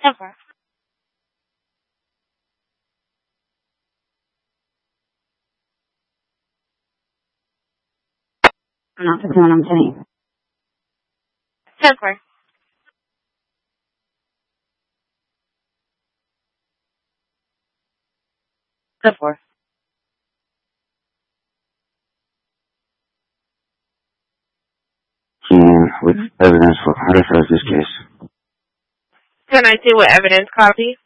10-4. Not 51, I'm 10-8. 10-4. Good-4. With evidence for how to close this case. Can I see what evidence copy?